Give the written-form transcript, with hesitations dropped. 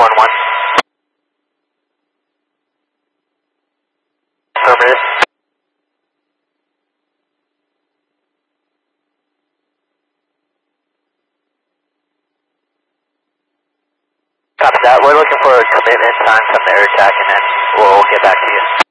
611. Affirmative. Copy that. We're looking for a commitment time from the air attack, and then we'll get back to you.